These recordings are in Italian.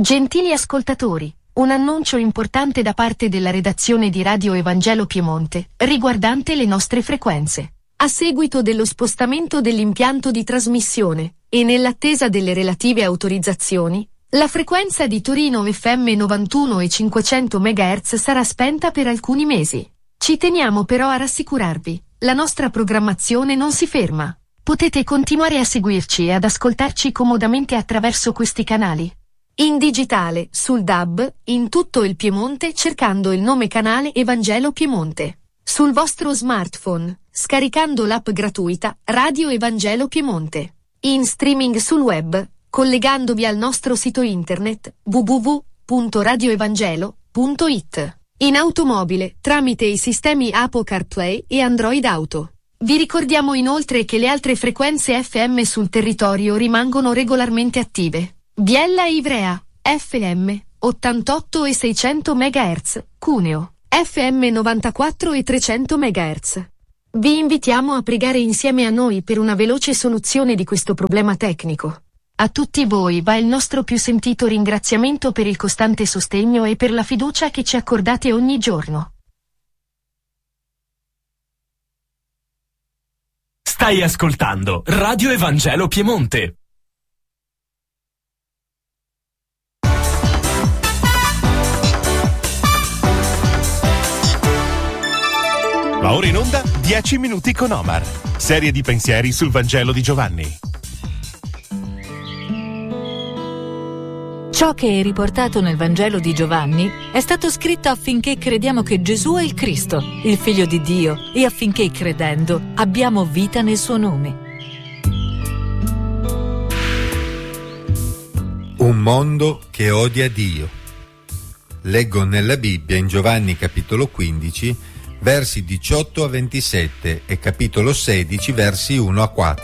Gentili ascoltatori, un annuncio importante da parte della redazione di Radio Evangelo Piemonte, riguardante le nostre frequenze. A seguito dello spostamento dell'impianto di trasmissione, e nell'attesa delle relative autorizzazioni, la frequenza di Torino FM 91 e 500 MHz sarà spenta per alcuni mesi. Ci teniamo però a rassicurarvi, la nostra programmazione non si ferma. Potete continuare a seguirci e ad ascoltarci comodamente attraverso questi canali. In digitale, sul DAB, in tutto il Piemonte cercando il nome canale Evangelo Piemonte. Sul vostro smartphone, scaricando l'app gratuita Radio Evangelo Piemonte. In streaming sul web, collegandovi al nostro sito internet www.radioevangelo.it. In automobile, tramite i sistemi Apple CarPlay e Android Auto. Vi ricordiamo inoltre che le altre frequenze FM sul territorio rimangono regolarmente attive. Biella e Ivrea, FM, 88 e 600 MHz, Cuneo, FM 94 e 300 MHz. Vi invitiamo a pregare insieme a noi per una veloce soluzione di questo problema tecnico. A tutti voi va il nostro più sentito ringraziamento per il costante sostegno e per la fiducia che ci accordate ogni giorno. Stai ascoltando Radio Evangelo Piemonte. Va ora in onda 10 minuti con Omar, serie di pensieri sul Vangelo di Giovanni. Ciò che è riportato nel Vangelo di Giovanni è stato scritto affinché crediamo che Gesù è il Cristo, il Figlio di Dio, e affinché, credendo, abbiamo vita nel suo nome. Un mondo che odia Dio. Leggo nella Bibbia in Giovanni capitolo 15, versi 18 a 27 e capitolo 16, versi 1 a 4.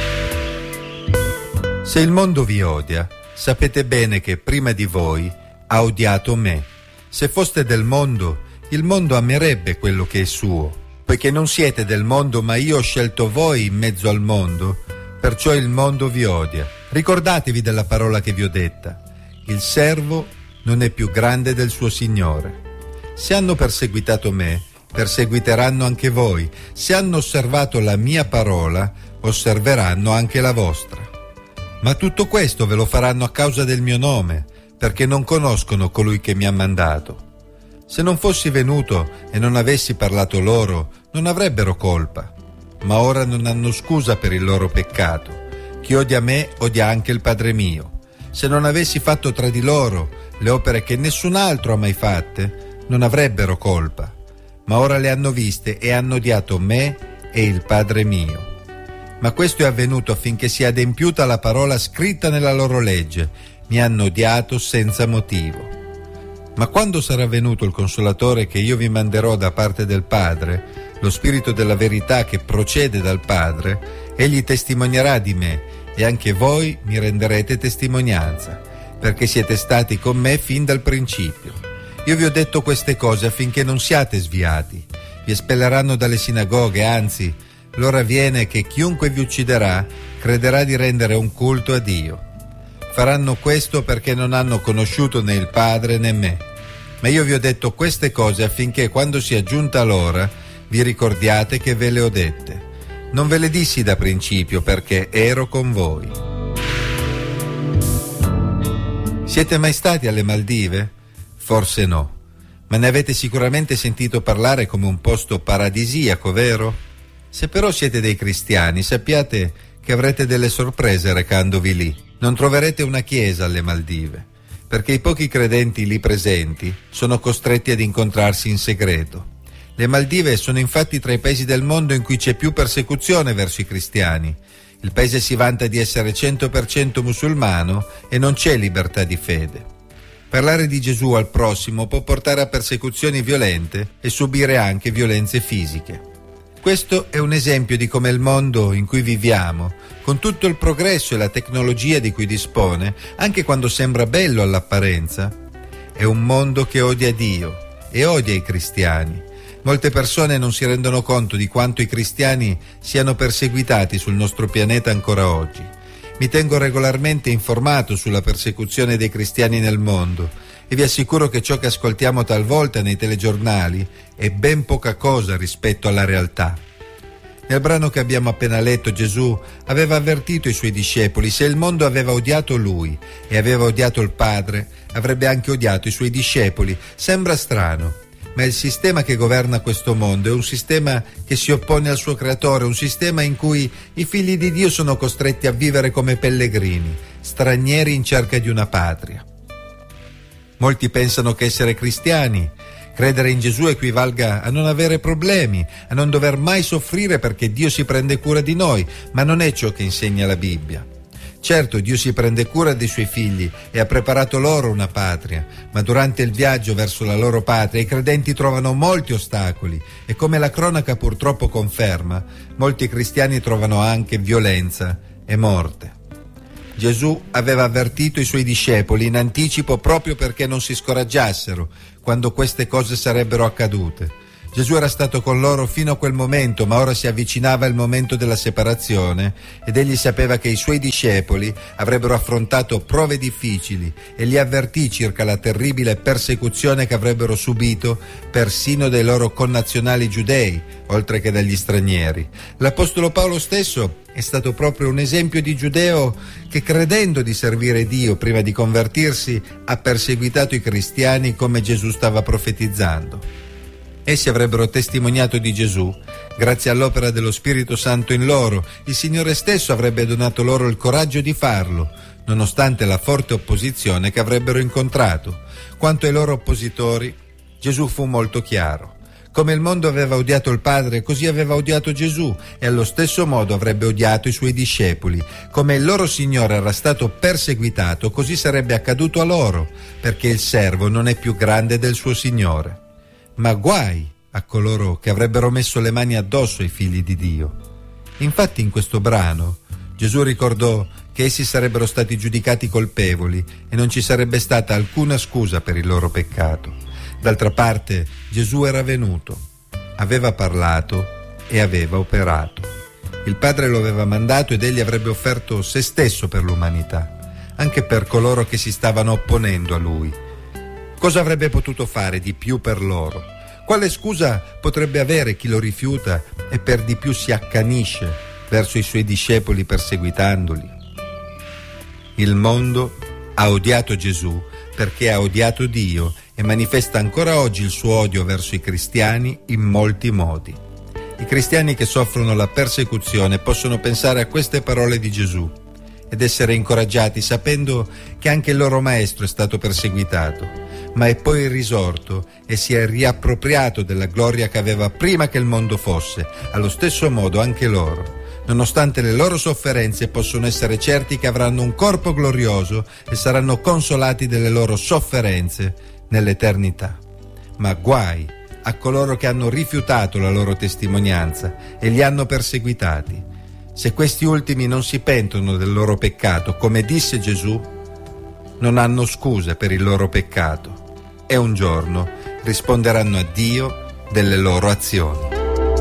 Se il mondo vi odia, sapete bene che prima di voi ha odiato me. Se foste del mondo, il mondo amerebbe quello che è suo. Poiché non siete del mondo, ma io ho scelto voi in mezzo al mondo, perciò il mondo vi odia. Ricordatevi della parola che vi ho detta. Il servo non è più grande del suo Signore. Se hanno perseguitato me, perseguiteranno anche voi. Se hanno osservato la mia parola, osserveranno anche la vostra. Ma tutto questo ve lo faranno a causa del mio nome, perché non conoscono colui che mi ha mandato. Se non fossi venuto e non avessi parlato loro, non avrebbero colpa. Ma ora non hanno scusa per il loro peccato. Chi odia me odia anche il Padre mio. Se non avessi fatto tra di loro le opere che nessun altro ha mai fatte, non avrebbero colpa. Ma ora le hanno viste e hanno odiato me e il Padre mio. Ma questo è avvenuto affinché sia adempiuta la parola scritta nella loro legge. Mi hanno odiato senza motivo. Ma quando sarà venuto il Consolatore che io vi manderò da parte del Padre, lo Spirito della verità che procede dal Padre, egli testimonierà di me e anche voi mi renderete testimonianza, perché siete stati con me fin dal principio. Io vi ho detto queste cose affinché non siate sviati. Vi espelleranno dalle sinagoghe, anzi, l'ora viene che chiunque vi ucciderà crederà di rendere un culto a Dio. Faranno questo perché non hanno conosciuto né il Padre né me. Ma io vi ho detto queste cose affinché quando sia giunta l'ora vi ricordiate che ve le ho dette. Non ve le dissi da principio perché ero con voi. Siete mai stati alle Maldive? Forse no, ma ne avete sicuramente sentito parlare come un posto paradisiaco, vero? Se però siete dei cristiani, sappiate che avrete delle sorprese recandovi lì. Non troverete una chiesa alle Maldive, perché i pochi credenti lì presenti sono costretti ad incontrarsi in segreto. Le Maldive sono infatti tra i paesi del mondo in cui c'è più persecuzione verso i cristiani. Il paese si vanta di essere 100% musulmano e non c'è libertà di fede. Parlare di Gesù al prossimo può portare a persecuzioni violente e subire anche violenze fisiche. Questo è un esempio di come il mondo in cui viviamo, con tutto il progresso e la tecnologia di cui dispone, anche quando sembra bello all'apparenza, è un mondo che odia Dio e odia i cristiani. Molte persone non si rendono conto di quanto i cristiani siano perseguitati sul nostro pianeta ancora oggi. Mi tengo regolarmente informato sulla persecuzione dei cristiani nel mondo e vi assicuro che ciò che ascoltiamo talvolta nei telegiornali è ben poca cosa rispetto alla realtà. Nel brano che abbiamo appena letto, Gesù aveva avvertito i suoi discepoli: se il mondo aveva odiato lui e aveva odiato il Padre, avrebbe anche odiato i suoi discepoli. Sembra strano, ma il sistema che governa questo mondo è un sistema che si oppone al suo creatore, un sistema in cui i figli di Dio sono costretti a vivere come pellegrini, stranieri in cerca di una patria. Molti pensano che essere cristiani, credere in Gesù, equivalga a non avere problemi, a non dover mai soffrire perché Dio si prende cura di noi, ma non è ciò che insegna la Bibbia. Certo, Dio si prende cura dei suoi figli e ha preparato loro una patria, ma durante il viaggio verso la loro patria i credenti trovano molti ostacoli e, come la cronaca purtroppo conferma, molti cristiani trovano anche violenza e morte. Gesù aveva avvertito i suoi discepoli in anticipo proprio perché non si scoraggiassero quando queste cose sarebbero accadute. Gesù era stato con loro fino a quel momento, ma ora si avvicinava il momento della separazione ed egli sapeva che i suoi discepoli avrebbero affrontato prove difficili e li avvertì circa la terribile persecuzione che avrebbero subito persino dai loro connazionali giudei, oltre che dagli stranieri. L'Apostolo Paolo stesso è stato proprio un esempio di giudeo che, credendo di servire Dio prima di convertirsi, ha perseguitato i cristiani come Gesù stava profetizzando. Essi avrebbero testimoniato di Gesù grazie all'opera dello Spirito Santo in loro. Il Signore stesso avrebbe donato loro il coraggio di farlo, nonostante la forte opposizione che avrebbero incontrato. Quanto ai loro oppositori, Gesù fu molto chiaro. Come il mondo aveva odiato il Padre, così aveva odiato Gesù e allo stesso modo avrebbe odiato i suoi discepoli. Come il loro Signore era stato perseguitato, così sarebbe accaduto a loro, perché il servo non è più grande del suo Signore. Ma guai a coloro che avrebbero messo le mani addosso ai figli di Dio. Infatti in questo brano Gesù ricordò che essi sarebbero stati giudicati colpevoli e non ci sarebbe stata alcuna scusa per il loro peccato. D'altra parte Gesù era venuto, aveva parlato e aveva operato. Il Padre lo aveva mandato ed egli avrebbe offerto se stesso per l'umanità, anche per coloro che si stavano opponendo a lui. Cosa avrebbe potuto fare di più per loro? Quale scusa potrebbe avere chi lo rifiuta e per di più si accanisce verso i suoi discepoli perseguitandoli? Il mondo ha odiato Gesù perché ha odiato Dio e manifesta ancora oggi il suo odio verso i cristiani in molti modi. I cristiani che soffrono la persecuzione possono pensare a queste parole di Gesù ed essere incoraggiati sapendo che anche il loro maestro è stato perseguitato, ma è poi risorto e si è riappropriato della gloria che aveva prima che il mondo fosse. Allo stesso modo anche loro, nonostante le loro sofferenze, possono essere certi che avranno un corpo glorioso e saranno consolati delle loro sofferenze nell'eternità. Ma guai a coloro che hanno rifiutato la loro testimonianza e li hanno perseguitati. Se questi ultimi non si pentono del loro peccato, come disse Gesù, non hanno scuse per il loro peccato e un giorno risponderanno a Dio delle loro azioni.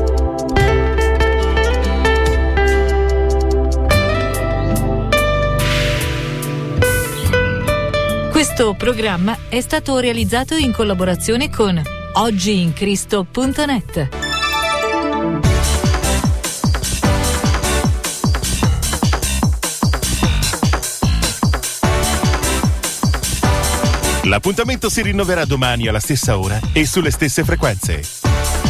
Questo programma è stato realizzato in collaborazione con oggiincristo.net. L'appuntamento si rinnoverà domani alla stessa ora e sulle stesse frequenze.